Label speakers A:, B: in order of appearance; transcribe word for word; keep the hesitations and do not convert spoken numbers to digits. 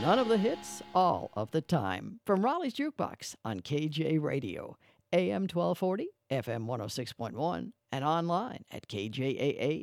A: None of the hits, all of the time. From Raleigh's Jukebox on K J Radio, A M twelve forty, F M one oh six point one, and online at K J A A